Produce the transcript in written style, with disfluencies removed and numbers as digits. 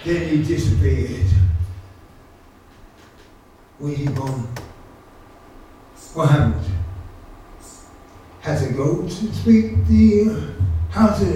Then he disappeared. Where's he gone? What happened? Had to go to speak the how to